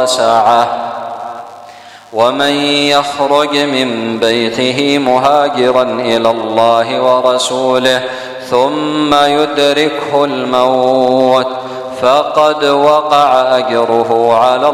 ساعة. ومن يخرج من بيته مهاجرا إلى الله ورسوله ثم يدركه الموت فقد وقع أجره على